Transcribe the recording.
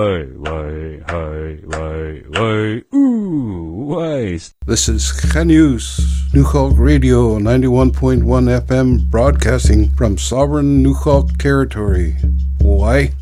This is Genius, Nuchalk Radio 91.1 FM, broadcasting from sovereign Nuchalk territory. Why?